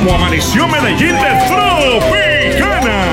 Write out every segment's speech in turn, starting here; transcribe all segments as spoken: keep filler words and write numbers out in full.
cómo amaneció Medellín de Tropicana.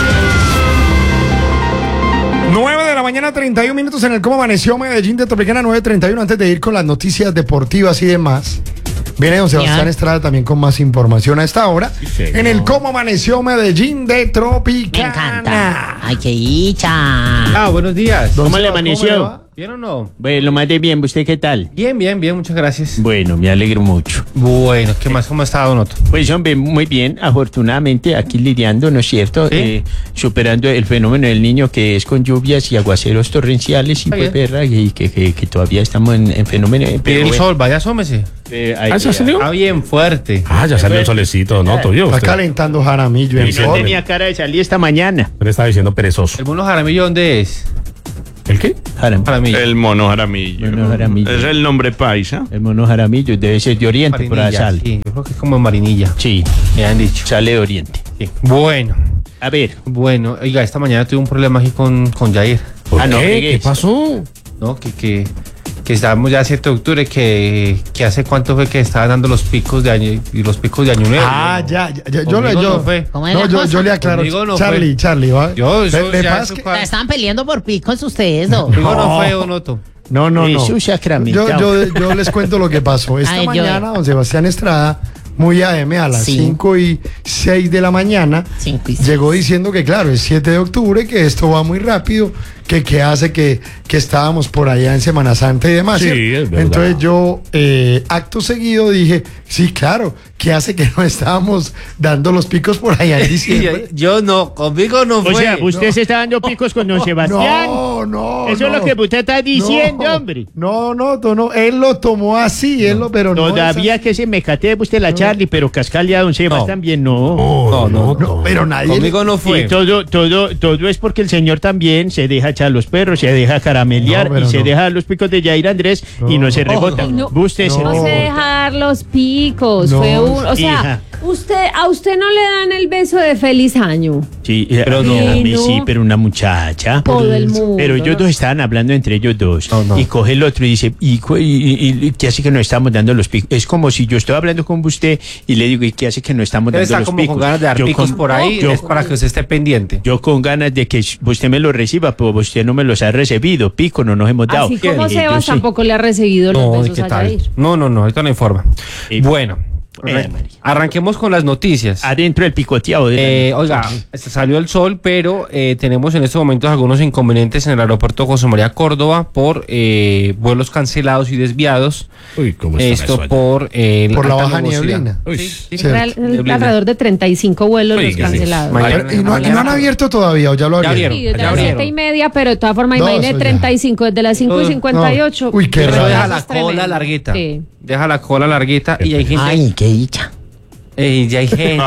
nueve de la mañana, treinta y un minutos en el cómo amaneció Medellín de Tropicana, nueve treinta y uno. Antes de ir con las noticias deportivas y demás, viene don Sebastián Estrada también con más información a esta hora. Sí, en el cómo amaneció Medellín de Tropicana. Me encanta. Ay, qué dicha. Ah, buenos días. ¿Cómo le amaneció? ¿Bien o no? Bueno, lo más de bien. ¿Usted qué tal? Bien, bien, bien. Muchas gracias. Bueno, me alegro mucho. Bueno, ¿qué más? ¿Cómo ha estado, Noto? Pues, hombre, muy bien. Afortunadamente, aquí lidiando, ¿no es cierto? ¿Sí? Eh, superando el fenómeno del niño que es con lluvias y aguaceros torrenciales y Está pues, bien. verá, y que, que, que todavía estamos en, en fenómeno. Pide Pero el bueno, sol, vaya, asómese. eh, hay- ¿Ah, ya salió? Está bien fuerte. Ah, ya salió el solecito, ¿no? Tú, yo, Está usted, calentando Jaramillo en y no sol. tenía cara de salir esta mañana. usted le estaba diciendo perezoso. ¿El mono Jaramillo dónde es? ¿El qué? Jaram- Jaramillo. El mono Jaramillo. Mono Jaramillo. Es el nombre paisa. El mono Jaramillo debe ser de Oriente, por allá Marinilla, sale. sí, yo creo que es como en Marinilla. Sí, Me han dicho. sale de Oriente. Sí. Bueno, A ver, bueno. Oiga, esta mañana tuve un problema aquí con, con Jair. ¿Por Ah, no, qué? fregues. ¿Qué pasó? ¿No? Que, que, que estábamos ya a siete de octubre, que, que hace cuánto fue que estaban dando los picos de año y los picos de año nuevo. Ah, ¿no? ya, ya, ya, yo le Conmigo yo, no fue. ¿Cómo es no, la yo, cosa? yo le aclaro. Conmigo no Charlie, fue. Charlie, ¿va? Yo, eso Le- le ya pasa eso que- fue- Estaban peleando por picos ustedes dos. Conmigo no No. fue, don Noto. No, no, no. Jesús sacramentado. Yo, yo, yo les cuento lo que pasó. Esta Ay, yo- mañana, don Sebastián Estrada, muy A M, a las Sí. cinco y seis de la mañana, Cinco y seis. llegó diciendo que, claro, es siete de octubre, que esto va muy rápido, que, que hace que, que estábamos por allá en Semana Santa y demás. Sí, ¿cierto? es verdad. Entonces yo, eh, acto seguido, dije, sí, claro, que hace que no estábamos dando los picos por allá en diciembre. Yo no, conmigo no fue. O sea, usted se está dando picos con don Sebastián. No, no. Eso es no. lo que usted está diciendo, No, hombre. No, no, no, no, él lo tomó así, él lo, pero no. Todavía esa- que se me catee usted la Charlie, pero cascarle a don Sebas No. también no. No, no, No, pero nadie. Conmigo no fue. Y todo, todo, todo es porque el señor también se deja echar los perros, se deja caramelear No, pero y se no. deja los picos de Jair Andrés y no se rebota. no. Usted se No. No se rebota. deja dar los picos. No, fue un, o sea, hija. usted, a usted no le dan el beso de feliz año. Sí, pero no. no, a mí Sí, sí, no. pero una muchacha. Todo el mundo. Pero ellos dos estaban hablando entre ellos dos. No, no. Y coge el otro y dice, ¿y, cu- y, y- y qué hace que no estamos dando los picos? Es como si yo estoy hablando con usted y le digo, ¿y qué hace que no estamos Debe dando estar los como picos? con ganas de dar Yo picos con- por ahí, yo- es para que usted esté pendiente. Yo con ganas de que usted me lo reciba, pero usted no me los ha recibido. Pico no nos hemos dado. Así como Y yo Sebas sí. tampoco le ha recibido los No, besos ¿qué a tal? Jair. No, no, no, ahorita no hay forma. Sí. Bueno, Eh, arran- María. arranquemos con las noticias. Adentro del picoteado. De la- Eh, oiga, se salió el sol, pero eh, tenemos en estos momentos algunos inconvenientes en el aeropuerto José María Córdoba por eh, vuelos cancelados y desviados. Uy, ¿cómo está Esto eso allá? por, eh, Por la alta baja nubosidad. nieblina. Uy, Sí, sí. Cierto. Real- Neblina. alrededor de treinta y cinco vuelos Oiga, los sí. cancelados. Mañana- Y no, y no han abierto todavía, o ya lo Ya abrieron. abrieron. Sí, desde ya las abrieron. siete y media, pero de todas formas, No, imagínate eso ya. treinta y cinco, desde las cinco y No. cincuenta y ocho. Uy, qué Pero raro. deja Eso la es tremendo. cola larguita. Sí. Deja la cola larguita y hay gente. Ay, qué dicha. eh, ya hay gente.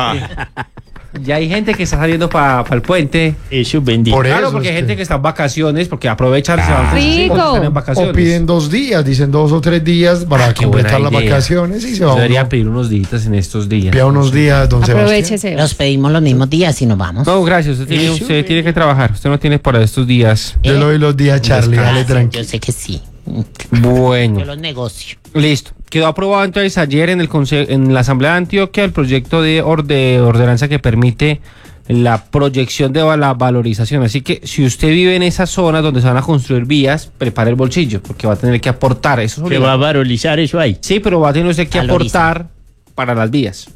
Ya hay gente que está saliendo para el puente. Eso bendito. Por Claro, eso porque es hay que- gente que está en vacaciones, porque aprovechan, se van Rico. están en vacaciones. O piden dos días, dicen dos o tres días para Ah, qué buena completar las idea. vacaciones y se va Yo debería uno. pedir unos días en estos días. Pida unos días, don Sebastián. Aprovechese. Los pedimos los mismos días y nos vamos. No, gracias. Usted, tiene, Eso, usted tiene que trabajar. Usted no tiene para estos días. Yo le doy los días, Charlie, dale Gracias, tranquilo. Yo sé que sí. Bueno, Yo los negocio. listo. Quedó aprobado entonces ayer en el conse- en la Asamblea de Antioquia el proyecto de, or- de ordenanza que permite la proyección de va- la valorización. Así que si usted vive en esa zona donde se van a construir vías, prepare el bolsillo, porque va a tener que aportar. Eso es Se va obligatorio. a valorizar eso ahí. Sí, pero va a tener usted que Valoriza. aportar para las vías.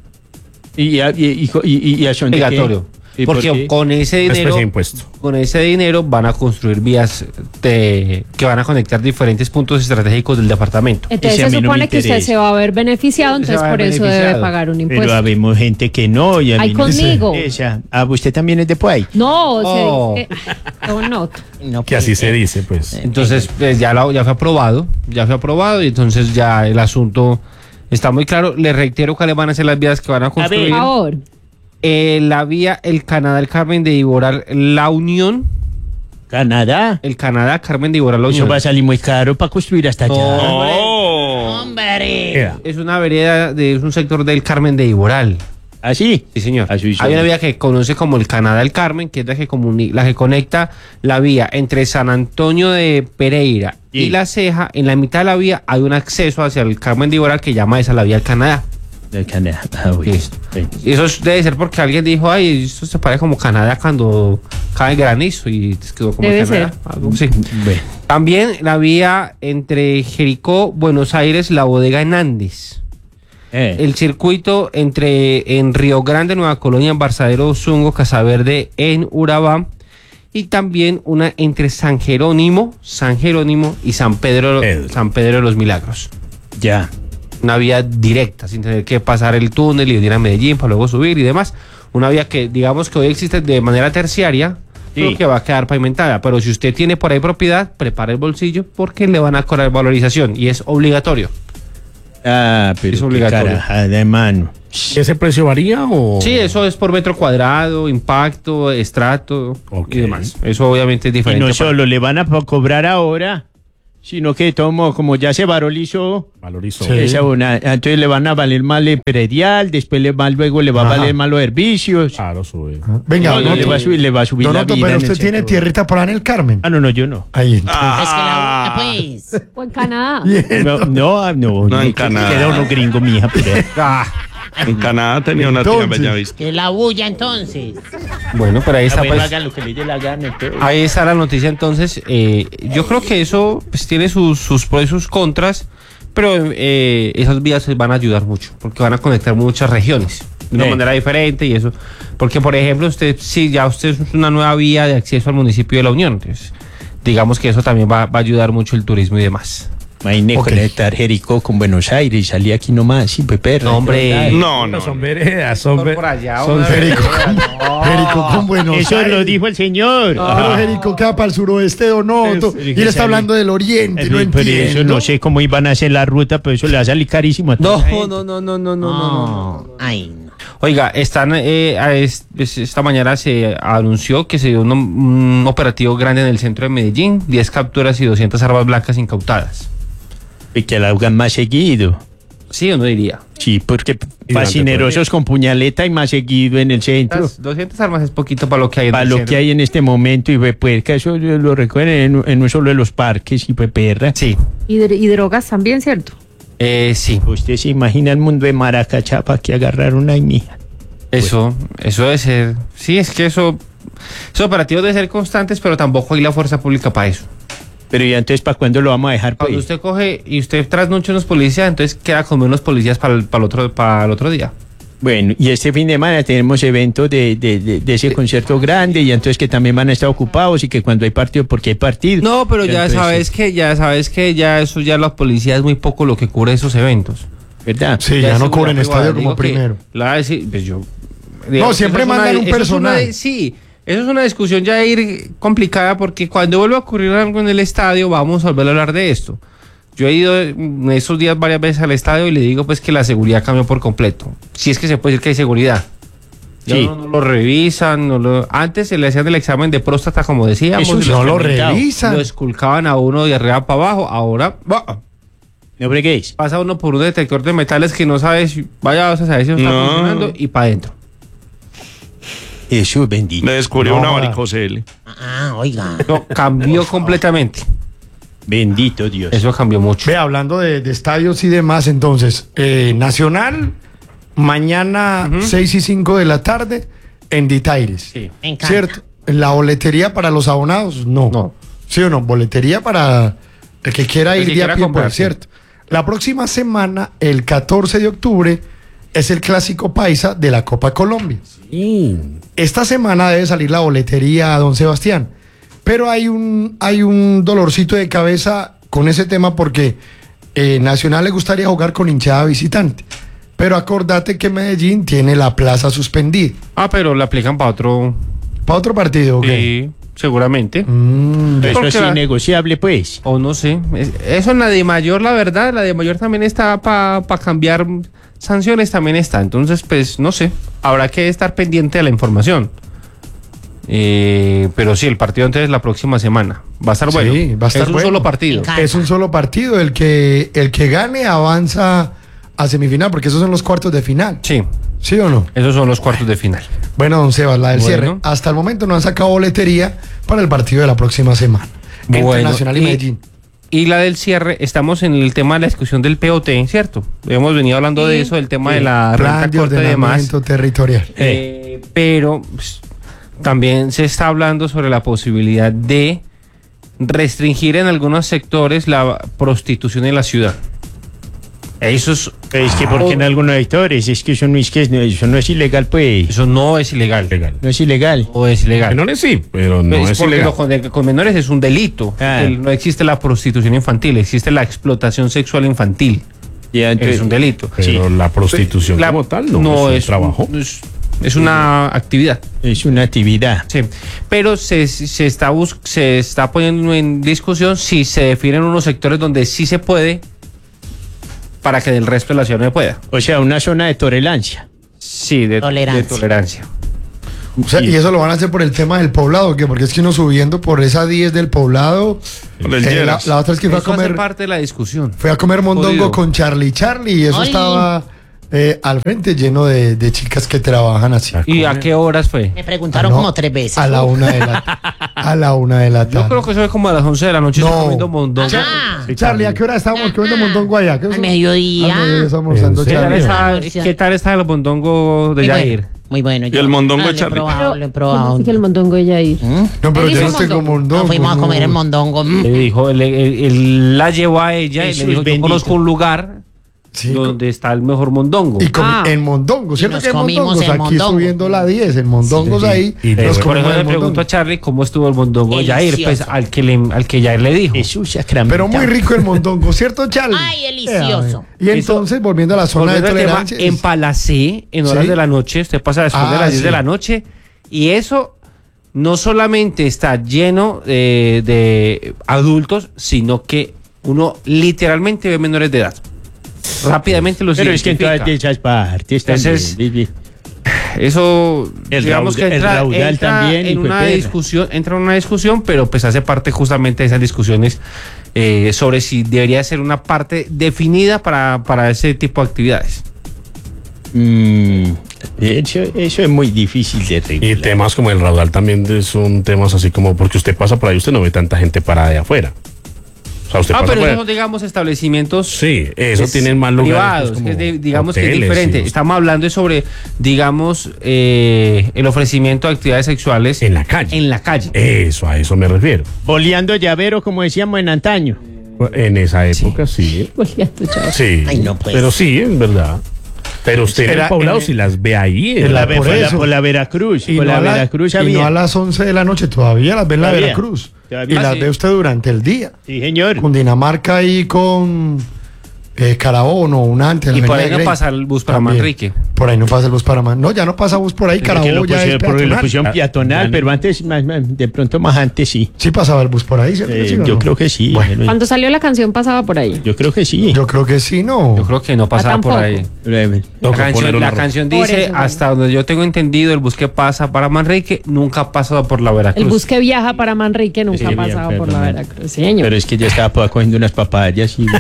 Y, y, y, y, y a son de qué? Obligatorio. ¿Y por Porque qué? con ese Una especie dinero, de impuesto. con ese dinero van a construir vías de- que van a conectar diferentes puntos estratégicos del departamento. Entonces Ese a se mí no me supone que usted interesa. se va a ver beneficiado, Se entonces va a por ver eso debe beneficiado. pagar un Pero impuesto. habemos gente que no. Y a mí Ay, no- conmigo. Esa. Ah, usted también es de por ahí. No, Oh. se dice. No, no. No Que puede así se ser. dice, pues. Entonces, pues, ya, la- ya fue aprobado, ya fue aprobado y entonces ya el asunto está muy claro. Le reitero cuáles van a ser las vías que van a construir. Por favor. Eh, la vía El Canadá, el Carmen de Iboral, La Unión. Canadá. El Canadá, Carmen de Iboral, La Eso Unión. va a salir muy caro para construir hasta allá. Oh. ¡Hombre! Queda. Es una vereda, de, es un sector del Carmen de Iboral. ¿Así? Sí, señor. Así Hay son. una vía que conoce como el Canadá del Carmen, que es la que, comuni- la que conecta la vía entre San Antonio de Pereira y Sí. La Ceja. En la mitad de la vía hay un acceso hacia el Carmen de Iboral que llama esa la vía del Canadá. De Canadá. Ah, bueno. Listo. Sí. Y eso es- debe ser porque alguien dijo, ay, esto se parece como Canadá cuando cae granizo y quedó como Debe Canadá. ser. Algo así. Bueno. También la vía entre Jericó, Buenos Aires, La Bodega en Andes. Eh. El circuito entre en Río Grande, Nueva Colonia, Embarzadero, Zungo, Casaverde, en Urabá. Y también una entre San Jerónimo, San Jerónimo y San Pedro, Pedro. San Pedro de los Milagros. Ya. Una vía directa, sin tener que pasar el túnel y venir a Medellín para luego subir y demás. Una vía que digamos que hoy existe de manera terciaria, Sí. pero que va a quedar pavimentada. Pero si usted tiene por ahí propiedad, prepare el bolsillo porque le van a cobrar valorización y es obligatorio. Ah, pero Es qué obligatorio. carajada de mano. ¿Ese precio varía o...? Sí, eso es por metro cuadrado, impacto, estrato Ok. y demás. Eso obviamente es Y diferente. no para- solo le van a po- cobrar ahora, sino que tomo, como ya se valorizó, Valorizo. Sí. esa una- entonces le van a valer más el predial, después le va, luego le va a Ajá. valer más los servicios. Claro, sube. Venga, No, no, Donoto. le va a subir, le va a subir la Donoto, vida pero en el usted tiene centro. tierrita por ahí en el Carmen. Ah, no, no, yo no. Ahí. Es que la pues. O en Canadá. No, no, ah, no, No, en que- Canadá. Queda uno gringo, mija, pero... Ah, En Canadá tenía una tía en Entonces. Bellavista. Que la bulla entonces. bueno, pero ahí Ah, está, bueno, pues, hagan lo que les dé la gana. entonces. ahí está la noticia. Entonces, eh, yo creo que eso pues, tiene sus, sus pros y sus contras, pero eh, esas vías van a ayudar mucho porque van a conectar muchas regiones de una Sí. manera diferente y eso. Porque, por ejemplo, usted, si ya usted es una nueva vía de acceso al municipio de La Unión, entonces, digamos que eso también va, va a ayudar mucho el turismo y demás. Imagínate Ok. conectar Jericó con Buenos Aires y salí aquí nomás, sin perra. No, hombre. No, no. Son veredas, son ve- por allá, son una Jerico, Jerico con Buenos Eso Aires. lo dijo el señor. Pero Jerico queda para el suroeste, Donoto. Es- Y él está hablando del oriente, no Eh, pero eso entiendo. no sé cómo iban a hacer la ruta, pero eso le va a salir carísimo a toda No, la gente. no, no, no, no, no, no, no. No. Ay, no. Oiga, están, eh, a es- es- esta mañana se anunció que se dio un, un operativo grande en el centro de Medellín, diez capturas y doscientas armas blancas incautadas. Y que la hagan más seguido. ¿Sí o no diría? Sí, porque Y fascinerosos con puñaleta y más seguido en el centro. Las doscientas armas es poquito para lo que hay en Para el lo centro. que hay en este momento y ve puerca, eso lo recuerden en, en no solo de los parques y perra. Sí, Y, dr- y drogas también, ¿cierto? eh, sí, Usted se imagina el mundo de Maracachapa que agarraron ahí, mija. eso, eso debe ser. Sí, es que eso, esos operativos deben ser constantes, pero tampoco hay la fuerza pública para eso. Pero ya entonces, ¿para cuándo lo vamos a dejar? Cuando Pues? usted coge y usted trasnocha unos policías, entonces queda con unos policías para el, para el otro, para el otro día. Bueno, y este fin de semana tenemos eventos de, de, de, de ese concierto grande y entonces que también van a estar ocupados y que cuando hay partido, porque hay partido. No, pero ya Entonces, sabes que, ya sabes que ya eso ya la policía es muy poco lo que cubre esos eventos. ¿Verdad? Sí, ya es no seguridad cubren privada. estadio como Digo que primero. la decir, pues yo. No, siempre eso es una- mandan un eso es una personal. de- sí, eso es una discusión ya ir complicada porque cuando vuelva a ocurrir algo en el estadio vamos a volver a hablar de esto. Yo he ido en esos días varias veces al estadio y le digo pues que la seguridad cambió por completo. Si es que se puede decir que hay seguridad. Ya Sí. no, no lo revisan, no lo... antes se le hacían el examen de próstata como decíamos. Eso y sí, lo- No lo experimentado. revisan. lo esculcaban a uno de arriba para abajo, ahora va, No breguéis. pasa uno por un detector de metales que no sabe si vaya a saber si está No. funcionando y para adentro. Eso es bendito. Le descubrió No, una joda. varicocele. Ah, oiga. No, cambió completamente. Bendito Dios. Eso cambió mucho. Ve, hablando de, de estadios y demás, entonces, eh, Nacional, mañana seis y cinco de la tarde en Ditaires. Sí. Me encanta. ¿Cierto? ¿La boletería para los abonados? No. No. ¿Sí o no? Boletería para el que quiera El ir que día a quiera pie, comprar, pues, sí. ¿cierto? La próxima semana, el catorce de octubre, es el clásico paisa de la Copa Colombia. Esta semana debe salir la boletería a Don Sebastián. Pero hay un, hay un dolorcito de cabeza con ese tema porque eh, Nacional le gustaría jugar con hinchada visitante. Pero acordate que Medellín tiene la plaza suspendida. Ah, pero la aplican para otro. ¿Para otro partido? ¿ok? Sí, seguramente. Mm, Eso porque es la- innegociable, pues. O no sé. Es- Eso en la de mayor, la verdad, la de mayor también está para cambiar sanciones, también está. Entonces, pues, no sé. Habrá que estar pendiente de la información. Eh, pero sí, el partido entonces la próxima semana. Va a estar Sí, bueno. va a estar es un bueno. solo partido. Me encanta. es un solo partido. El que, el que gane avanza a semifinal, porque esos son los cuartos de final. Sí, ¿Sí o no? esos son los cuartos de final. Bueno, don Sebas, la del Bueno. cierre. Hasta el momento no han sacado boletería para el partido de la próxima semana. Entre Bueno, Nacional y, y- Medellín. Y la del cierre, estamos en el tema de la discusión del P O T, ¿cierto? Hemos venido hablando de eso, del tema de la Plan renta de corta y demás. ordenamiento territorial. Eh, pero pues, también se está hablando sobre la posibilidad de restringir en algunos sectores la prostitución en la ciudad. Eso es, Pero es que porque en algunos sectores, es que eso no es, que no, eso no es ilegal, pues. eso no es ilegal. No es ilegal. No es ilegal. Menores sí, pero no Es es porque ilegal. lo con, con menores es un delito. Ah. El- no existe la prostitución infantil, existe la explotación sexual infantil. Ya, entonces, Es un delito. Pero la prostitución La- como tal no, es, un trabajo. Es, es una actividad. es una actividad. Sí. Pero se, se, está bus- se está poniendo en discusión si se definen unos sectores donde sí se puede para que del resto de la ciudad no se pueda. O sea, una zona de tolerancia. Sí, de Tolerancia. de tolerancia. O sea, y eso lo van a hacer por el tema del poblado, ¿qué? Porque es que uno subiendo por esa diez del poblado. Por el eh, la, Lleras. la otra es que fue a Eso hace comer, parte de la discusión. fue a comer mondongo Jodido. con Charlie Charlie y eso Oli. estaba eh, al frente lleno de, de chicas que trabajan así. ¿Y a qué horas fue? Me preguntaron Ah, no, como tres veces. A la una de la a la una de la tarde. Yo creo que eso fue como a las once de la noche. No. No. Comiendo mondongo. Ajá. Charlie, ¿a qué hora estábamos comiendo mondongo allá? ¿Qué Al hora? mediodía. Al mediodía estamos almorzando, ¿En ¿Qué tal Charlie. serio? está, ¿qué tal está el mondongo de Muy Yair? bueno, muy bueno. ¿Y el mondongo de de Charlie? Probado, lo he probado. ¿Cómo así que el mondongo de Yair? ¿Mm? No, pero Él yo hizo no tengo mondongo. mondongo. Nos fuimos a comer el no. mondongo. mm. Le dijo, él, él- él la llevó a ella y Jesús le dijo, yo bendito. conozco un lugar Sí, donde está el mejor mondongo. y comi- Ah. en mondongo, ¿cierto? nos Que en comimos mondongos, el aquí mondongo. subiendo la diez, en mondongos Sí, ahí. y nos luego- Por comimos eso le el pregunto mondongo. a Charlie cómo estuvo el mondongo de Yair, pues Delicioso. al que, le, al que Yair le dijo. Jesús sacramento. Pero muy rico el mondongo, ¿cierto, Charlie? Ay, delicioso. Eh, y entonces, volviendo a la zona de Volviendo al tema, tolerancia. en Palacé, en horas Sí. de la noche, usted pasa después de Ah, las diez sí. de la noche, y eso no solamente está lleno eh, de adultos, sino que uno literalmente ve menores de edad. Rápidamente los Pero es que en identifica. todas esas partes Entonces, también, Vivi. Eso, El digamos raud- que el entra, raudal entra también, en hijo de una perra. discusión, entra en una discusión, pero pues hace parte justamente de esas discusiones eh, sobre si debería ser una parte definida para, para ese tipo de actividades. Mm, eso, eso es muy difícil de Y regular. temas como el raudal también de- son temas así como porque usted pasa por ahí, usted no ve tanta gente parada de afuera. O sea, usted Ah, pasa pero por esos ahí. son, digamos, establecimientos Sí, eso es tienen más lugares. privados, pues, que es como de- digamos que es hoteles, diferente. sí, Estamos hablando sobre, digamos, eh, el ofrecimiento de actividades sexuales en la calle. en la calle. Eso, a eso me refiero. Boleando llavero, como decíamos en antaño. En esa época sí. Boleando, chao. Sí. Ay, no, pues. Pero sí, es verdad. Pero usted en Era el poblado en- si las ve ahí. en en la- La, por por, la, eso. por la Veracruz. Y por no, la a la- Veracruz y había. no a las once de la noche, todavía las ve en la Todavía. Veracruz. Todavía. Y Ah, las sí. ve usted durante el día. Sí, señor. Con Dinamarca y con eh, Carabono, un antes. Y la por Avenida ahí no Grey. pasa el bus para También. Manrique. Por ahí no pasa el bus para Manrique. No, ya no pasa bus por ahí. Porque lo Carabobo ya es pusieron, porque lo peatonal. pusieron peatonal, pero antes, más- más- de pronto más antes sí. Sí pasaba el bus por ahí, ¿cierto? que Eh, sí o yo no? creo que sí. Bueno. Cuando salió la canción pasaba por ahí. Yo creo que sí. Yo creo que sí, ¿no? Yo creo que no pasaba por tampoco. ahí. Eh, La Toca canción, poner una la ro- canción Por dice, eso, bueno. hasta donde yo tengo entendido, el bus que pasa para Manrique nunca ha pasado por la Veracruz. El bus que viaja para Manrique nunca Sí, ha bien, pasado pero por la no. Veracruz. Sí, señor. Pero es que ya estaba pues, cogiendo unas papayas y.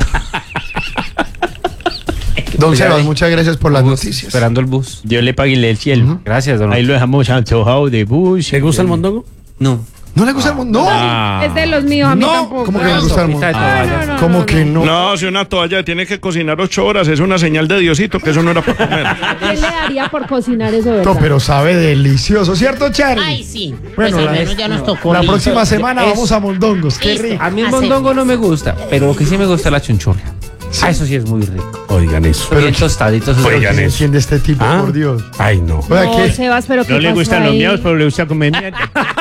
Don Sebas, muchas gracias por las noticias. Esperando el bus. Dios le pague el cielo. Gracias, don. Ahí lo dejamos antojado de bus. ¿Te gusta el mondongo? No. ¿No le gusta el mundo? No. Ah. Es de los míos, a mí No, tampoco. ¿cómo que le gusta el mundo? Sopita de toalla. no, no, ¿Cómo no, que no? No, si una toalla tiene que cocinar ocho horas, es una señal de Diosito que eso no era para comer. ¿Qué le daría por cocinar eso, No, verdad? pero sabe delicioso, ¿cierto, Charlie? Ay, sí. Bueno, Pues al la, menos ya nos tocó. la listo. próxima semana Es- vamos a Mondongos. Qué Listo. rico. A mí el Hacemos. mondongo no me gusta, pero lo que sí me gusta es la chunchurria. Ah, eso sí es muy rico. Oigan eso. Bien tostaditos. esos Oigan ¿Quién eso. entiende este tipo, Ah. por Dios? Ay, no. Oiga, No, ¿qué? Sebas, pero ¿qué No le pasó gustan los ahí? míos, pero le gusta comer mierda.